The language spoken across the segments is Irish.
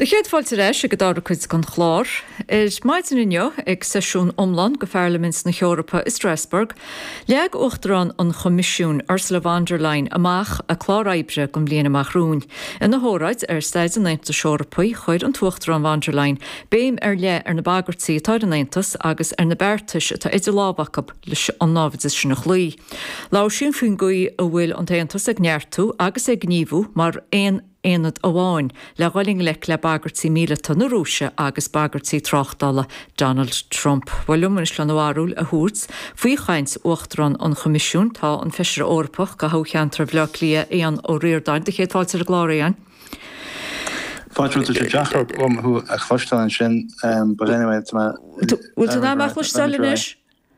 De chéad fáilte éis a go dára chuid gan chlár, is maidin inneo ag sesiún omlan go Parliaments na Eorpa i Strasbourg, leag uchtarán an Comisiún Ursula von der Leyen amach a chláráibre gom bliana amach rún. In na hóráid staid an Naontas Eorpaí chuir an tuachtarán von der Leyen, béim le na bagartí atá an Naontas agus na beartais atá idir lábhachab leis an návidis sin nach lí. Lá sin fún goí a bhfuil an Naontas ag neartú agus ag gníomhú mar éanad amháin le gháiling le bagartí míle tan na Rúise agus bagartí tráchtdála Donald Trump. Bhfuilm is le nóharúil a thuúrt faoi chaint uachtarán an Comisiún tá an feisir Eorpach go hácheantar bhleach lia éan ó Riordáin de chéad fáilte a gláiríon. Fáilte deachar chu a chluisteáin sin but anyway bhfuil tú ná meach chluisteáil inis?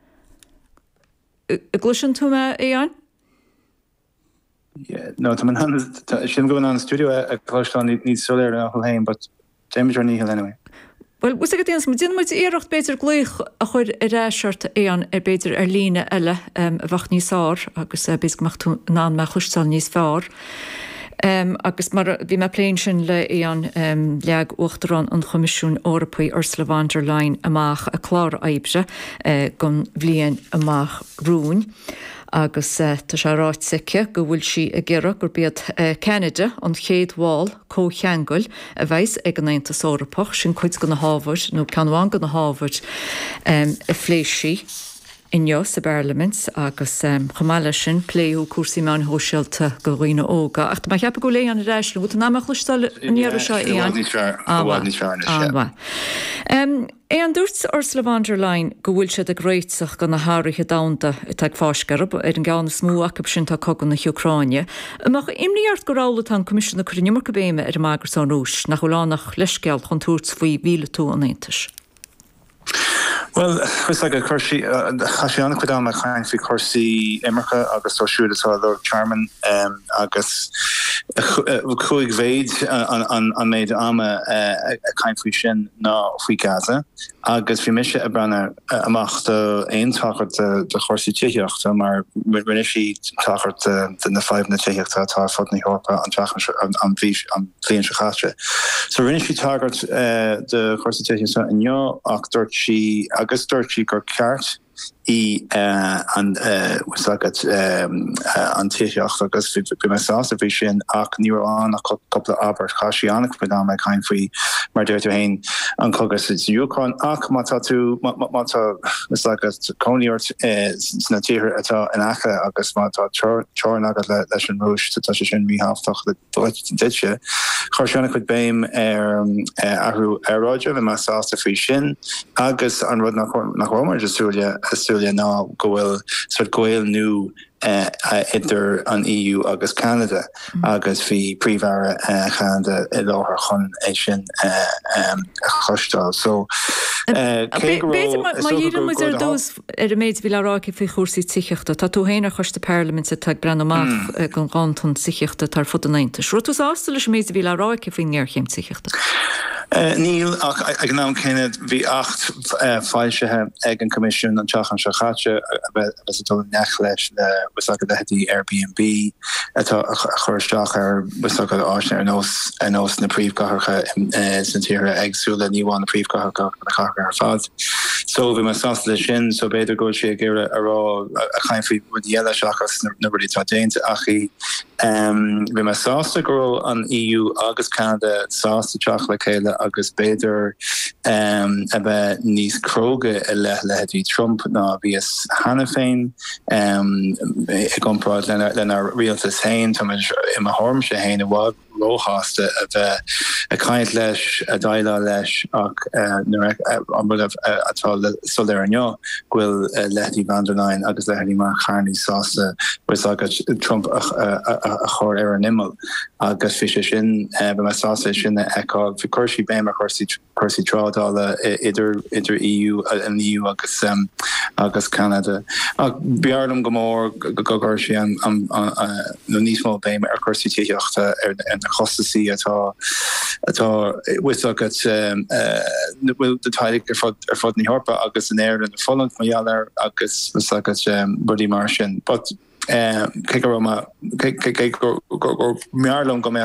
A gluisean tú éan? Yeah, no, I'm going on the studio a Colston needs so there now home, but James Journey anyway. Well, was ik het eens met éirecht beter gleich a chuir a réisiart éan beter líne eile a bhacht níos ár agus bes gemacht ná me chlustal níos fearr. Agus mar bhí me pléin sin le éan leag uachtarán an Comisiún Eorpaí Ursula von der Leyen amach a chlár aibre gon bblion amach rún. Agus tá se ráit sice go bhfuil si a ggéire gur bead Canada an chéad bháil cócheangail a bheits ag an Naontas Eorpach sin chuid go na Harvard nó ceanháin go na Harvard a phléisí inneo sa Parliaments agus chomáile sin pléú cuasaí meán hóisialta go roioine óga. Ach tá cheappa go léon an réis le bhút náach chluisteáil níar seo éan. An dúirt Ursula von der Leyen go bhfuil siad a gréitseach gan na háirithe damhanda ag fáscarab ar an gána smúach sin tá cogan na Ucráine. Amach imníart go rála an Comisiún na Cruinneamar go béime ar mágur san Rúis nach chulánach leisceall chun túirt faoi bhíle tú an Naontas. Well, it's like a cursi, Hashiana Kudama kind fi cursi Emerka, August or shoot as Lord Charman, August Kuig Vade on made Ama a kind fi shin na fi Gaza, August fi Misha Abrana amach the ein talker the cursi Tjehiach, mar Renishi talker the 5 na Tjehiach ta Fotni Horpa on Chachas on Flein Shachastra. So Renishi target the cursi Tjehiach and yo actor chi Agus Dorchi gur ceart an wasagat an tíocht agus fi me sásta bhí sin ach níán a coppla aber chaisiánach be me chain faoi mar dúirú hain an cogus Yukon ach mátá tú mátá wasagat cóíort na tíir atá in acha agus mátá teir agad leis an rúis tá sin míhaftach le ditse chaisiánach chud béim ahrú aráide bheit me sásta faoi sin agus an rud nach Rómar Australia ná gohfuil sort gohfuil nu idir an EU agus Canada agus fi príomhara Canada i láthar chun é sin chostal. So dós ar a méid bhí leráci fao chósaí tiíochta, tá tú héanaar chuiste Parliament a teag brenn amach gon gántún tiíochta tar fud an Naontas. Ru tús ástal leis méid bhí leráci faoin nearchéim tiíochta. Níl ag ná céine bhí 8 fáilsethe ag an Comisiún an Teach an Seachate agus atá nech leis was agad hetí Airbnb atá chuirteach ar was agad áisne ar nós na príomhcathacha san tíre agsúla níháin na príomhcathacha ar fad. So bhí me sásta lei sin, so beidir go sé ggéire ará a chaimfaí bud dhéile seachas na rudí tá déinte achí. Bhí me sásta go an EU agus Canada sásta teach le chéile agus beidir a bheith níos cróga a lehetí Trump ná bhíos hana féin ag gomráid lena rialtas hain tá im a thorm sé hain a bhád róháasta a bheith a caiint leis a daile leis ach an bud atá solir anneo ghfuil lehetí Van der Leyen agus lehetí mar charní sásta was agus Trump a chóir ar an immel agus fi sin be me sásta sin eá fi chuirsí béim a chuirsí trádála idir EU an EU agus Canada. Bearlam gomór gogur sé an no níosmó béim ar chuirsí tíochta ar na chostaí atá with agus bhfuil de tailig ar fod ní Eorpa agus an air an na folland maialar agus agus budí mar sin. But mearlam go